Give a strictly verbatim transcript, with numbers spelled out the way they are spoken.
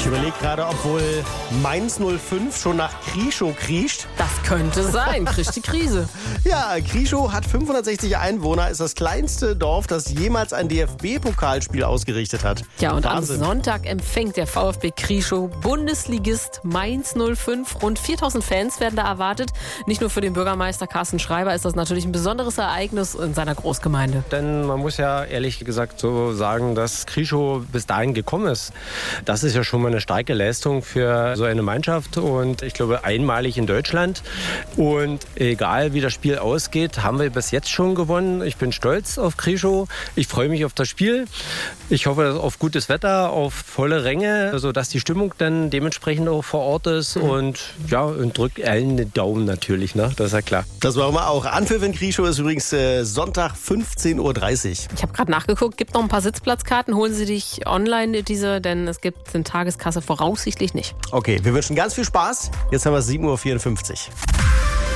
Ich überlege gerade, ob wohl Mainz null fünf schon nach Krieschow kriecht. Das könnte sein. Kriegt die Krise. Ja, Krieschow hat fünfhundertsechzig Einwohner, ist das kleinste Dorf, das jemals ein D F B-Pokalspiel ausgerichtet hat. Ja, und Wahnsinn. am Sonntag empfängt der VfB Krieschow Bundesligist Mainz null fünf. Rund viertausend Fans werden da erwartet. Nicht nur für den Bürgermeister Carsten Schreiber ist das natürlich ein besonderes Ereignis in seiner Großgemeinde. Denn man muss ja ehrlich gesagt so sagen, dass Krieschow bis dahin gekommen ist. Das ist ja schon mal eine starke Leistung für so eine Mannschaft und ich glaube einmalig in Deutschland. Und egal wie das Spiel ausgeht, haben wir bis jetzt schon gewonnen. Ich bin stolz auf Krieschow. Ich freue mich auf das Spiel. Ich hoffe auf gutes Wetter, auf volle Ränge, sodass die Stimmung dann dementsprechend auch vor Ort ist. Und ja, und drückt allen den Daumen natürlich, ne? Das ist ja klar. Das machen wir auch. Anpfiff in Krieschow ist übrigens äh, Sonntag fünfzehn Uhr dreißig. Ich habe gerade nachgeguckt, gibt noch ein paar Sitzplatzkarten. Holen Sie dich online diese, denn es gibt eine Tageskasse voraussichtlich nicht. Okay, wir wünschen ganz viel Spaß. Jetzt haben wir sieben Uhr vierundfünfzig.